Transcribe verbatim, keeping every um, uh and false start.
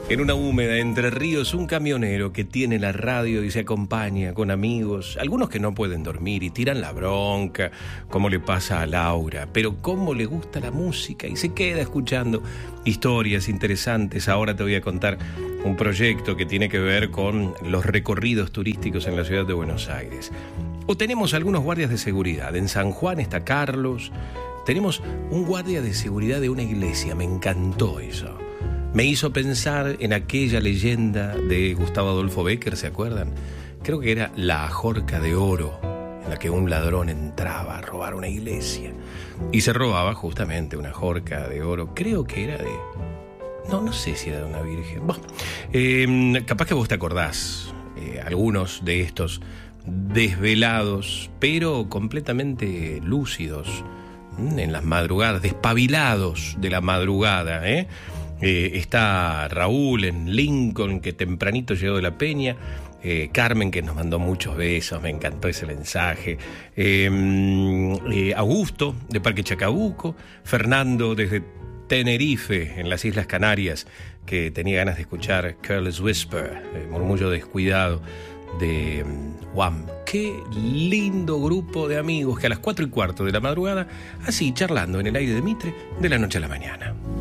En una húmeda Entre Ríos, un camionero que tiene la radio y se acompaña con amigos, algunos que no pueden dormir y tiran la bronca, como le pasa a Laura, pero cómo le gusta la música y se queda escuchando historias interesantes. Ahora te voy a contar un proyecto que tiene que ver con los recorridos turísticos en la ciudad de Buenos Aires. O tenemos algunos guardias de seguridad. En San Juan está Carlos. Tenemos un guardia de seguridad de una iglesia. Me encantó eso. Me hizo pensar en aquella leyenda de Gustavo Adolfo Bécquer, ¿se acuerdan? Creo que era La Ajorca de Oro, en la que un ladrón entraba a robar una iglesia. Y se robaba justamente una ajorca de oro. Creo que era de... No, no sé si era de una virgen. Bueno, eh, capaz que vos te acordás. Eh, algunos de estos desvelados, pero completamente lúcidos, en las madrugadas, despabilados de la madrugada, ¿eh? Eh, está Raúl en Lincoln, que tempranito llegó de la Peña. Eh, Carmen, que nos mandó muchos besos, me encantó ese mensaje. Eh, eh, Augusto, de Parque Chacabuco. Fernando, desde Tenerife, en las Islas Canarias, que tenía ganas de escuchar Careless Whisper, el murmullo descuidado de Wham. Qué lindo grupo de amigos que a las cuatro y cuarto de la madrugada, así charlando en el aire de Mitre, de la noche a la mañana.